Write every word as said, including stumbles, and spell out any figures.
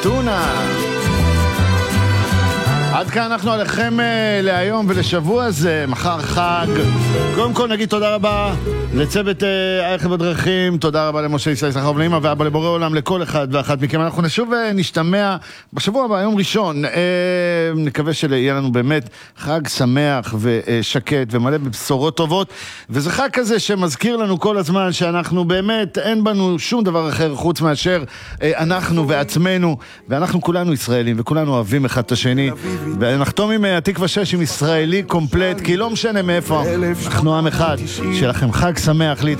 טונה. עד כאן אנחנו עליכם להיום ולשבוע הזה, מחר חג. קודם כל נגיד תודה רבה לצוות הרכב בדרכים, תודה רבה למשה ישראל סחרוב לאמא ואבא לבורא עולם לכל אחד ואחת מכם. אנחנו נשוב ונשתמע בשבוע הבא, יום ראשון. נקווה שיהיה לנו באמת חג שמח ושקט ומלא בבשורות טובות, וזה חג כזה שמזכיר לנו כל הזמן שאנחנו באמת אין בנו שום דבר אחר חוץ מאשר אנחנו ועצמנו, ואנחנו כולנו ישראלים וכולנו אוהבים אחד את השני. ונחתום עם התקווה שש עם ישראלי קומפלט, כי לא משנה מאיפה, אנחנו עם אחד. שיהיה לכם חג שמח, להתראות.